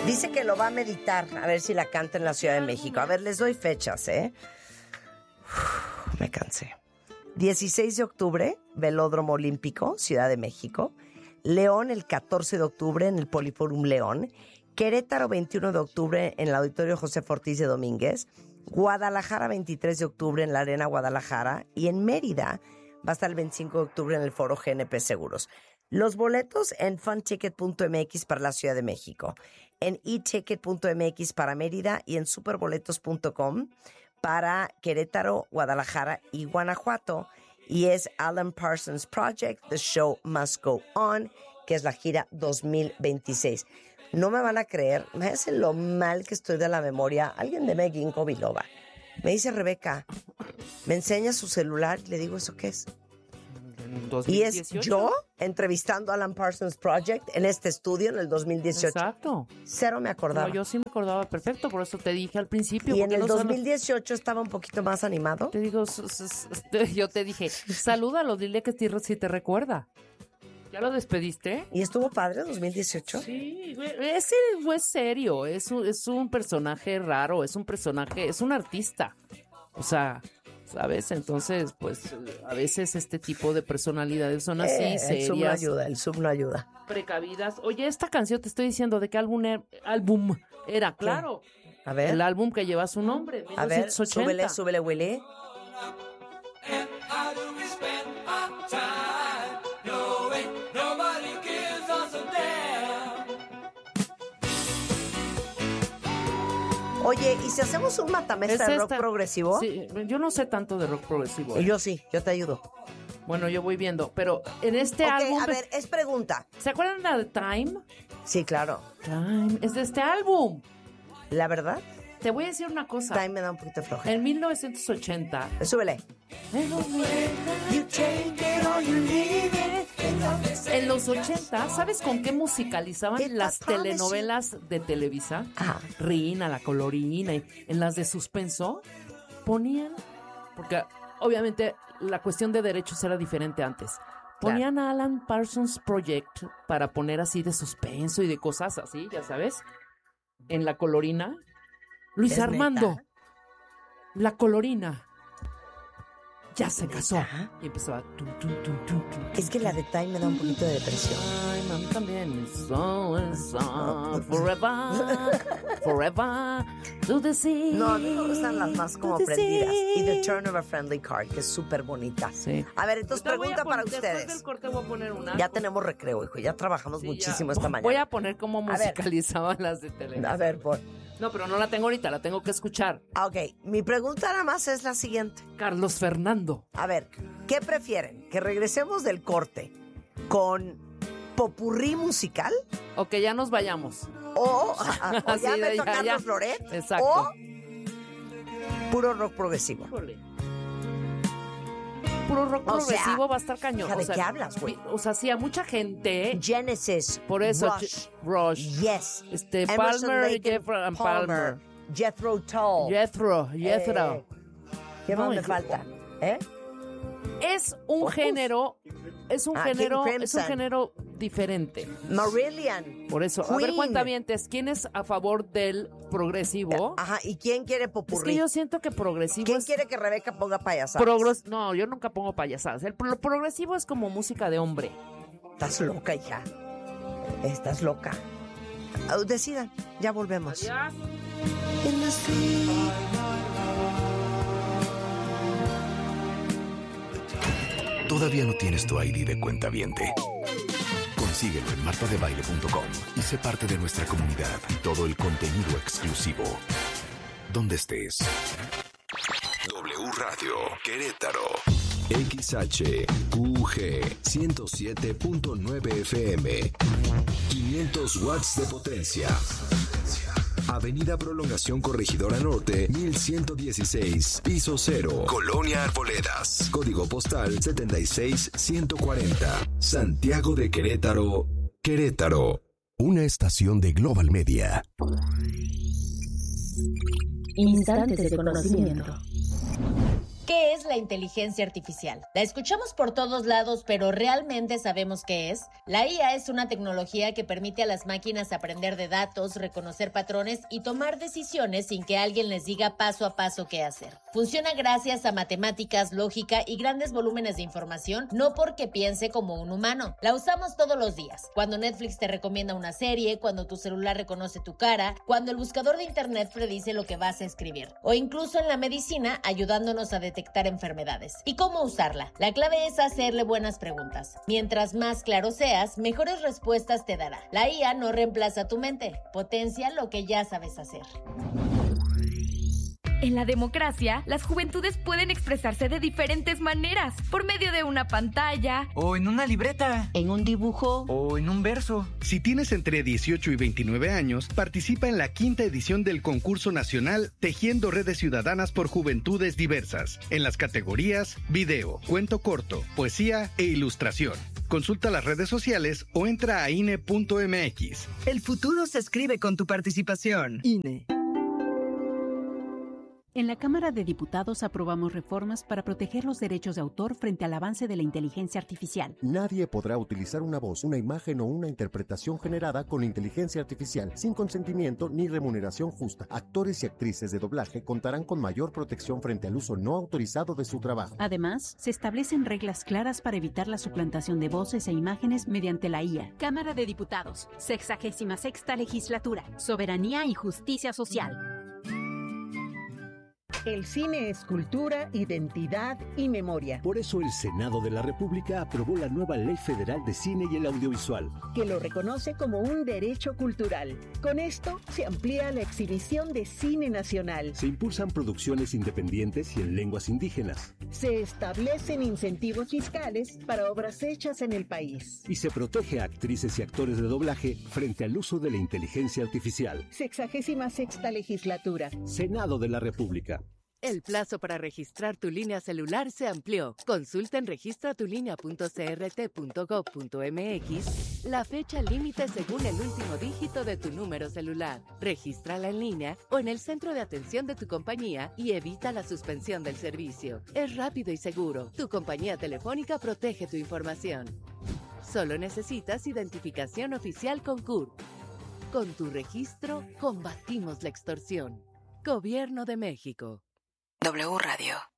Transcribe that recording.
Dice que lo va a meditar, a ver si la canta en la Ciudad de México. A ver, les doy fechas, ¿eh? Me cansé. 16 de octubre, Velódromo Olímpico, Ciudad de México. León, el 14 de octubre, en el Poliforum León. Querétaro, 21 de octubre, en el Auditorio José Ortiz de Domínguez. Guadalajara, 23 de octubre, en la Arena Guadalajara. Y en Mérida va a estar el 25 de octubre en el Foro GNP Seguros. Los boletos en funticket.mx para la Ciudad de México, en eticket.mx para Mérida y en superboletos.com para Querétaro, Guadalajara y Guanajuato. Y es Alan Parsons Project, The Show Must Go On, que es la gira 2026. No me van a creer, me hace lo mal que estoy de la memoria. Alguien de Ginkgo Biloba me dice: Rebeca, me enseña su celular. Le digo: ¿eso qué es? 2018. Y es yo entrevistando a Alan Parsons Project en este estudio en el 2018. Exacto. Cero me acordaba. No, yo sí me acordaba perfecto, por eso te dije al principio. Y en el 2018 estaba un poquito más animado. Te digo, yo te dije, salúdalo, dile que sí te recuerda. ¿Ya lo despediste? ¿Y estuvo padre 2018? Sí, ese fue serio, es un personaje raro, es un artista. O sea, ¿sabes? Entonces, pues, a veces este tipo de personalidades son así, serias. El sub no ayuda. Precavidas. Oye, esta canción te estoy diciendo de qué álbum era, claro. A ver. El álbum que lleva su nombre, 1980. A ver, súbele, Willy. Oye, ¿y si hacemos un matamesta de rock progresivo? Sí, yo no sé tanto de rock progresivo. Yo sí, yo te ayudo. Bueno, yo voy viendo, pero en este álbum... a ver, es pregunta. ¿Se acuerdan de la de Time? Sí, claro. Time, es de este álbum. ¿La verdad? Te voy a decir una cosa. Time me da un poquito floja. En 1980... Súbele. En los 80, ¿sabes con qué musicalizaban las telenovelas de Televisa? Rina, La Colorina, y en las de suspenso ponían, porque obviamente la cuestión de derechos era diferente antes. Ponían a Alan Parsons Project para poner así de suspenso y de cosas así, ya sabes. En La Colorina, Luis Armando, neta? La Colorina ya se casó. Y empezó a... Es que la de Time me da un poquito de depresión. Time, a mí también. Forever, to the sea. No, a mí me gustan las más como prendidas. Y The Turn of a Friendly Card, que es súper bonita. Sí. A ver, entonces pregunta para ustedes. Después del corte voy a poner una. Ya tenemos recreo, hijo. Ya trabajamos muchísimo esta mañana. Voy a poner cómo musicalizaban las de Televisa. A ver, No, pero no la tengo ahorita, la tengo que escuchar. Ok, mi pregunta nada más es la siguiente. Carlos Fernando. A ver, ¿qué prefieren? ¿Que regresemos del corte con popurrí musical? O que ya nos vayamos. O ya Sí, me toca Carlos ya. Loret. Exacto. O puro rock progresivo. Híjole. Puro rock progresivo va a estar cañón. ¿De qué hablas, güey? O sea, sí, a mucha gente. Genesis. Por eso, Rush. Yes. Emerson, Palmer, Lake Jethro Palmer. Jethro Tull. Jethro. ¿Qué más me falta? Es un género. Es un género diferente. Marillion. Por eso, Queen. a ver, cuentavientes, ¿quién es a favor del progresivo? Ajá, ¿y quién quiere Es popurrí? que yo siento que progresivo ¿Quién es... quiere que Rebeca ponga payasadas? No, yo nunca pongo payasadas. Lo progresivo es como música de hombre. Estás loca, hija. Estás loca. Decidan, ya volvemos. Ya. ¿Todavía no tienes tu ID de cuentaviente? Consíguelo en martadebaile.com y sé parte de nuestra comunidad. Todo el contenido exclusivo. Donde estés. W Radio Querétaro. XHQG 107.9 FM. 500 watts de potencia. Avenida Prolongación Corregidora Norte, 1116, piso 0, Colonia Arboledas, código postal 76140, Santiago de Querétaro, Querétaro. Una estación de Global Media. Instantes de conocimiento. ¿Qué es la inteligencia artificial? La escuchamos por todos lados, pero ¿realmente sabemos qué es? La IA es una tecnología que permite a las máquinas aprender de datos, reconocer patrones y tomar decisiones sin que alguien les diga paso a paso qué hacer. Funciona gracias a matemáticas, lógica y grandes volúmenes de información, no porque piense como un humano. La usamos todos los días. Cuando Netflix te recomienda una serie, cuando tu celular reconoce tu cara, cuando el buscador de internet predice lo que vas a escribir, o incluso en la medicina ayudándonos a detectar enfermedades. ¿Y cómo usarla? La clave es hacerle buenas preguntas. Mientras más claro seas, mejores respuestas te dará. La IA no reemplaza tu mente, potencia lo que ya sabes hacer. En la democracia, las juventudes pueden expresarse de diferentes maneras, por medio de una pantalla, o en una libreta, en un dibujo, o en un verso. Si tienes entre 18 y 29 años, participa en la 5ª edición del concurso nacional Tejiendo Redes Ciudadanas por Juventudes Diversas, en las categorías video, cuento corto, poesía e ilustración. Consulta las redes sociales o entra a INE.mx. El futuro se escribe con tu participación. INE. En la Cámara de Diputados aprobamos reformas para proteger los derechos de autor frente al avance de la inteligencia artificial. Nadie podrá utilizar una voz, una imagen o una interpretación generada con inteligencia artificial sin consentimiento ni remuneración justa. Actores y actrices de doblaje contarán con mayor protección frente al uso no autorizado de su trabajo. Además, se establecen reglas claras para evitar la suplantación de voces e imágenes mediante la IA. Cámara de Diputados, 66ª Legislatura, Soberanía y Justicia Social. El cine es cultura, identidad y memoria. Por eso el Senado de la República aprobó la nueva Ley Federal de Cine y el Audiovisual, que lo reconoce como un derecho cultural. Con esto se amplía la exhibición de cine nacional. Se impulsan producciones independientes y en lenguas indígenas. Se establecen incentivos fiscales para obras hechas en el país. Y se protege a actrices y actores de doblaje frente al uso de la inteligencia artificial. 66ª Legislatura. Senado de la República. El plazo para registrar tu línea celular se amplió. Consulta en registratulinea.crt.gov.mx la fecha límite según el último dígito de tu número celular. Regístrala en línea o en el centro de atención de tu compañía y evita la suspensión del servicio. Es rápido y seguro. Tu compañía telefónica protege tu información. Solo necesitas identificación oficial con CURP. Con tu registro, combatimos la extorsión. Gobierno de México. W Radio.